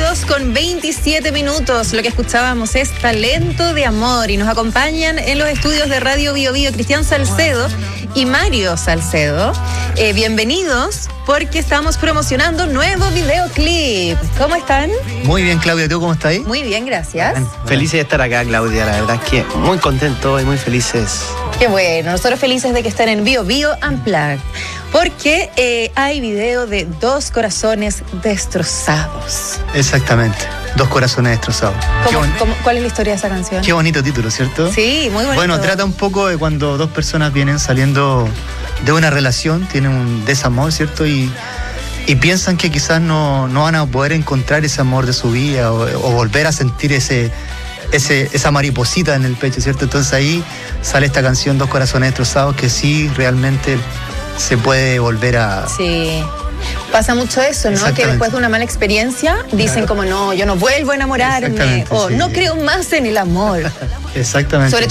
2:27. Lo que escuchábamos es Talento de Amor y nos acompañan en los estudios de Radio Bio Bio Cristian Salcedo y Mario Salcedo. Bienvenidos porque estamos promocionando nuevo videoclip. ¿Cómo están? Muy bien, Claudia, ¿tú cómo estás ahí? Muy bien, gracias. Felices de estar acá, Claudia, la verdad es que muy contento y muy felices. Qué bueno, nosotros felices de que estén en Bio Bio Unplugged, porque hay video de Dos Corazones Destrozados. Exactamente, Dos Corazones Destrozados. ¿Cuál es la historia de esa canción? Qué bonito título, ¿cierto? Sí, muy bonito. Bueno, trata un poco de cuando dos personas vienen saliendo de una relación, tienen un desamor, ¿cierto? Y piensan que quizás no van a poder encontrar ese amor de su vida o volver a sentir esa mariposita en el pecho, ¿cierto? Entonces ahí sale esta canción Dos Corazones Destrozados, que sí realmente se puede volver a... Sí, pasa mucho eso, ¿no? Que después de una mala experiencia dicen como no, yo no vuelvo a enamorarme o no creo más en el amor. Exactamente.